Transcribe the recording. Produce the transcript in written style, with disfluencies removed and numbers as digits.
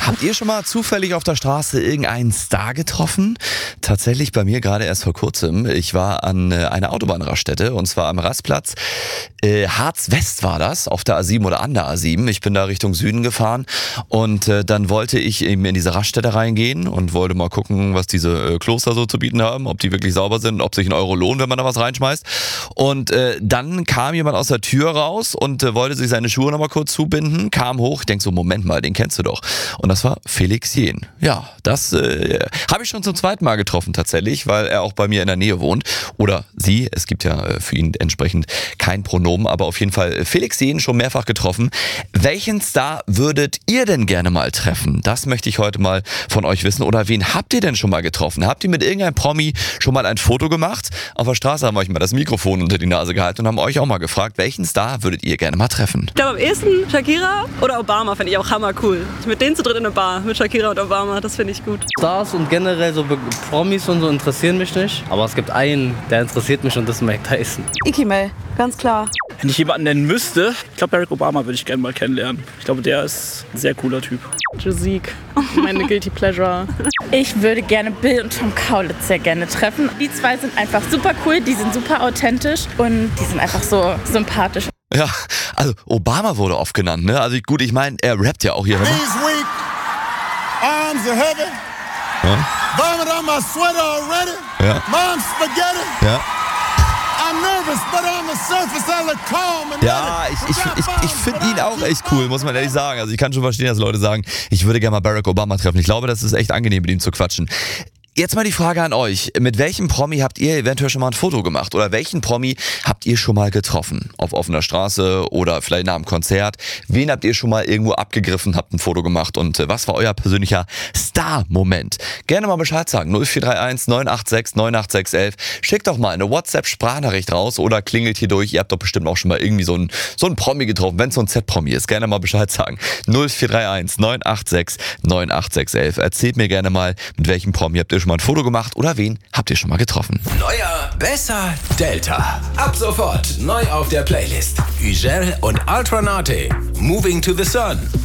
Habt ihr schon mal zufällig auf der Straße irgendeinen Star getroffen? Tatsächlich bei mir gerade erst vor kurzem. Ich war an einer Autobahnraststätte und zwar am Rastplatz Harz West war das, auf der A7 oder an der A7. Ich bin da Richtung Süden gefahren und dann wollte ich eben in diese Raststätte reingehen und wollte mal gucken, was diese Kloster so zu bieten haben, ob die wirklich sauber sind, ob sich ein Euro lohnt, wenn man da was reinschmeißt. Und dann kam jemand aus der Tür raus und wollte sich seine Schuhe nochmal kurz zubinden, kam hoch. Ich denk so, Moment mal, den kennst du doch. Und das war Felix Jähn. Ja, das habe ich schon zum zweiten Mal getroffen tatsächlich, weil er auch bei mir in der Nähe wohnt. Oder sie, es gibt ja für ihn entsprechend kein Pronomen, aber auf jeden Fall Felix Jähn schon mehrfach getroffen. Welchen Star würdet ihr denn gerne mal treffen? Das möchte ich heute mal von euch wissen. Oder wen habt ihr denn schon mal getroffen? Habt ihr mit irgendeinem Promi schon mal ein Foto gemacht? Auf der Straße haben wir euch mal das Mikrofon unter die Nase gehalten und haben euch auch mal gefragt, welchen Star würdet ihr gerne mal treffen? Ich glaube am ehesten Shakira oder Obama finde ich auch hammer cool. Mit denen zu dritt in eine Bar, mit Shakira und Obama, das finde ich gut. Stars und generell so Promis und so interessieren mich nicht. Aber es gibt einen, der interessiert mich und das ist Mike Tyson. Ikimel, ganz klar. Wenn ich jemanden nennen müsste, ich glaube Barack Obama würde ich gerne mal kennenlernen. Ich glaube, der ist ein sehr cooler Typ. Josique, meine Guilty Pleasure. Ich würde gerne Bill und Tom Kaulitz sehr gerne treffen. Die zwei sind einfach super cool, die sind super authentisch und die sind einfach so sympathisch. Ja, also Obama wurde oft genannt, ne? Also gut, ich meine, er rappt ja auch hier. Knees weak, arms are heavy. Ja. Vomit on my sweater already. Ja. Mom's spaghetti. Ja. I'm nervous, but on the surface I look calm and Ja, ich finde ihn auch echt cool, muss man ehrlich sagen. Also ich kann schon verstehen, dass Leute sagen, ich würde gerne mal Barack Obama treffen. Ich glaube, das ist echt angenehm, mit ihm zu quatschen. Jetzt mal die Frage an euch. Mit welchem Promi habt ihr eventuell schon mal ein Foto gemacht? Oder welchen Promi habt ihr schon mal getroffen? Auf offener Straße oder vielleicht nach einem Konzert? Wen habt ihr schon mal irgendwo abgegriffen, habt ein Foto gemacht? Und was war euer persönlicher Star-Moment? Gerne mal Bescheid sagen. 0431 986 98611. Schickt doch mal eine WhatsApp-Sprachnachricht raus oder klingelt hier durch. Ihr habt doch bestimmt auch schon mal irgendwie so ein Promi getroffen. Wenn es so ein Z-Promi ist, gerne mal Bescheid sagen. 0431 986 98611. Erzählt mir gerne mal, mit welchem Promi habt ihr schon mal ein Foto gemacht oder wen habt ihr schon mal getroffen? Neuer, besser, Delta. Ab sofort neu auf der Playlist. Ugel und Ultranate. Moving to the Sun.